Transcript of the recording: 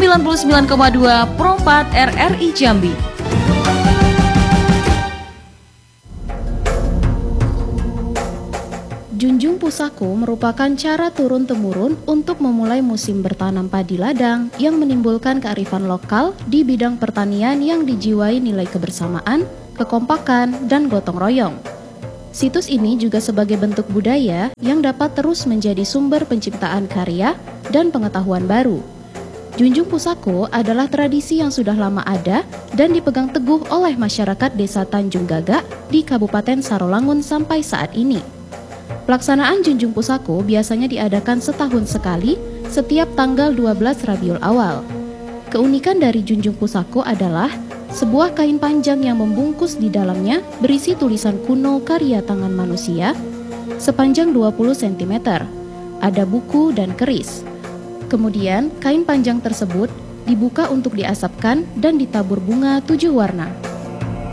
99,2 Pro 4 RRI Jambi. Junjung Pusako merupakan cara turun-temurun untuk memulai musim bertanam padi ladang yang menimbulkan kearifan lokal di bidang pertanian yang dijiwai nilai kebersamaan, kekompakan, dan gotong royong. Situs ini juga sebagai bentuk budaya yang dapat terus menjadi sumber penciptaan karya dan pengetahuan baru. Junjung Pusako adalah tradisi yang sudah lama ada dan dipegang teguh oleh masyarakat Desa Tanjung Gagak di Kabupaten Sarolangun sampai saat ini. Pelaksanaan Junjung Pusako biasanya diadakan setahun sekali setiap tanggal 12 Rabiul Awal. Keunikan dari Junjung Pusako adalah sebuah kain panjang yang membungkus di dalamnya berisi tulisan kuno karya tangan manusia sepanjang 20 cm. Ada buku dan keris. Kemudian kain panjang tersebut dibuka untuk diasapkan dan ditabur bunga 7 warna.